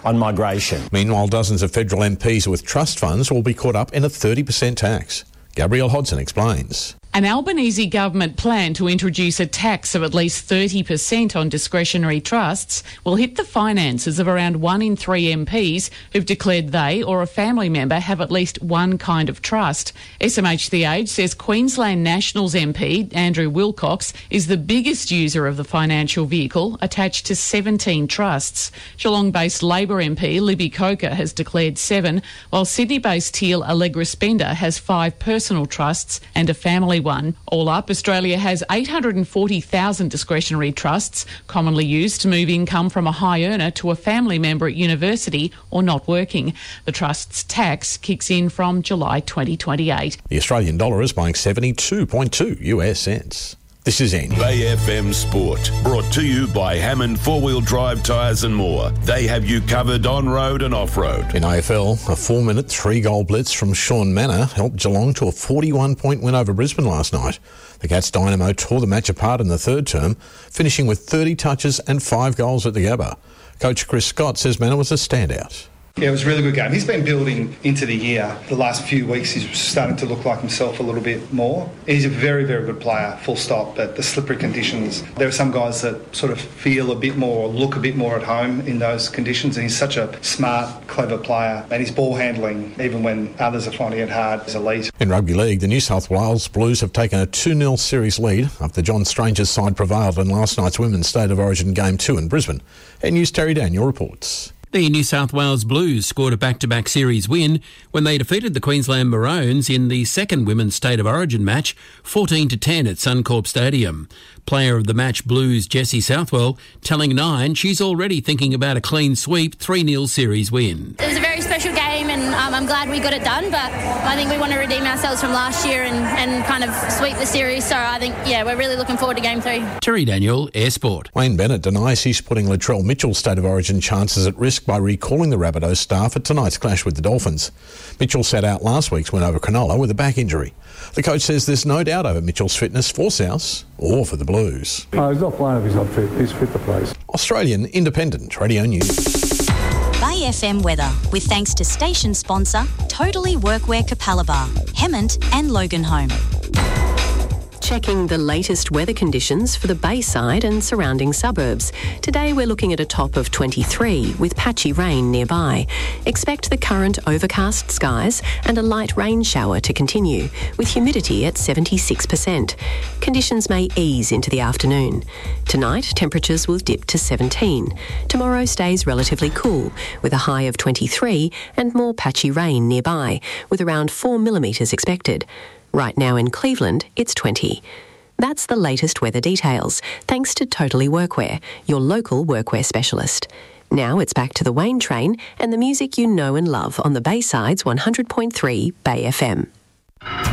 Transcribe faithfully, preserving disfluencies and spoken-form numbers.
on migration. Meanwhile, dozens of federal M Ps with trust funds will be caught up in a thirty percent tax. Gabrielle Hodson explains. An Albanese government plan to introduce a tax of at least thirty percent on discretionary trusts will hit the finances of around one in three M Ps who've declared they or a family member have at least one kind of trust. S M H The Age says Queensland Nationals M P Andrew Wilcox is the biggest user of the financial vehicle, attached to seventeen trusts. Geelong-based Labor M P Libby Coker has declared seven, while Sydney-based Teal Allegra Spender has five personal trusts and a family one. All up, Australia has eight hundred forty thousand discretionary trusts, commonly used to move income from a high earner to a family member at university or not working. The trust's tax kicks in from July twenty twenty-eight. The Australian dollar is buying seventy-two point two U S cents. This is N. Bay F M Sport, brought to you by Hammond Four-Wheel Drive Tyres and more. They have you covered on-road and off-road. In A F L, a four-minute, three-goal blitz from Sean Manor helped Geelong to a forty-one point win over Brisbane last night. The Cats Dynamo tore the match apart in the third term, finishing with thirty touches and five goals at the Gabba. Coach Chris Scott says Manor was a standout. Yeah, it was a really good game. He's been building into the year. The last few weeks he's starting to look like himself a little bit more. He's a very, very good player, full stop, but the slippery conditions, there are some guys that sort of feel a bit more or look a bit more at home in those conditions, and he's such a smart, clever player, and his ball handling, even when others are finding it hard, is elite. In Rugby League, the New South Wales Blues have taken a two nil series lead after John Stranger's side prevailed in last night's Women's State of Origin Game two in Brisbane. N News Terry Daniel reports. The New South Wales Blues scored a back-to-back series win when they defeated the Queensland Maroons in the second Women's State of Origin match, fourteen to ten at Suncorp Stadium. Player of the match Blues Jessie Southwell telling Nine she's already thinking about a clean sweep three nil series win. It was a very special game and um, I'm glad we got it done, but I think we want to redeem ourselves from last year and, and kind of sweep the series, so I think, yeah, we're really looking forward to game three. Terry Daniel, Air Sport. Wayne Bennett denies he's putting Latrell Mitchell's State of Origin chances at risk by recalling the Rabbitohs staff at tonight's clash with the Dolphins. Mitchell sat out last week's win over Cronulla with a back injury. The coach says there's no doubt over Mitchell's fitness for South or for the Blues. No, he's not playing if he's not fit. He's fit to play. Australian Independent Radio News. Bay F M weather, with thanks to station sponsor Totally Workwear Capalaba, Hemmant and Loganholme. Checking the latest weather conditions for the Bayside and surrounding suburbs. Today we're looking at a top of twenty-three with patchy rain nearby. Expect the current overcast skies and a light rain shower to continue, with humidity at seventy-six percent. Conditions may ease into the afternoon. Tonight temperatures will dip to seventeen. Tomorrow stays relatively cool, with a high of twenty-three and more patchy rain nearby, with around four millimetres expected. Right now in Cleveland, it's twenty. That's the latest weather details, thanks to Totally Workwear, your local workwear specialist. Now it's back to the Wayne Train and the music you know and love on the Bayside's one hundred point three Bay F M.